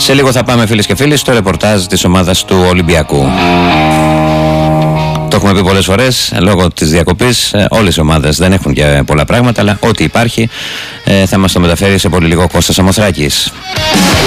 Σε λίγο θα πάμε, φίλες και φίλοι, στο ρεπορτάζ της ομάδας του Ολυμπιακού. Το έχουμε πει πολλές φορές, λόγω της διακοπής όλες οι ομάδες δεν έχουν και πολλά πράγματα, αλλά ό,τι υπάρχει θα μας το μεταφέρει σε πολύ λίγο Κώστας Σαμοθράκης.